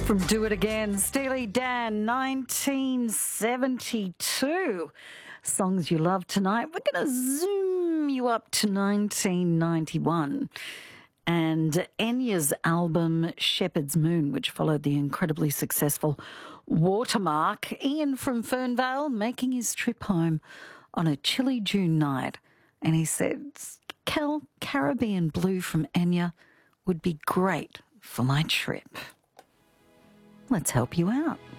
From Do It Again, Steely Dan, 1972. Songs you love tonight. We're going to zoom you up to 1991. And Enya's album Shepherd's Moon, which followed the incredibly successful Watermark. Ian from Fernvale making his trip home on a chilly June night. And he said, Caribbean Blue from Enya would be great for my trip. Let's help you out.